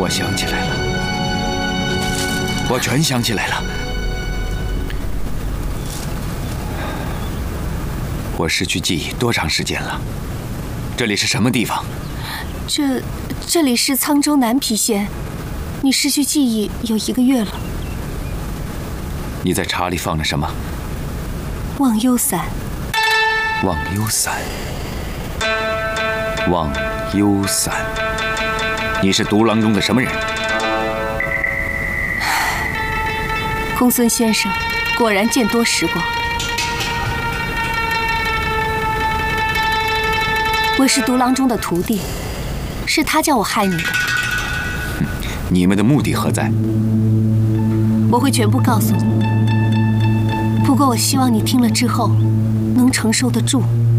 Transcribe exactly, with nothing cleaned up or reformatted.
我想起来了，我全想起来了。我失去记忆多长时间了？这里是什么地方？ 这，这里是沧州南皮县。你失去记忆有一个月了。 你在茶里放了什么？ 忘忧散。 忘忧散。忘忧散。你是独郎中的什么人？ 公孙先生，果然见多识广。我是独郎中的徒弟，是他叫我害你的。 你们的目的何在？ 我会全部告诉你。不过我希望你听了之后，能承受得住。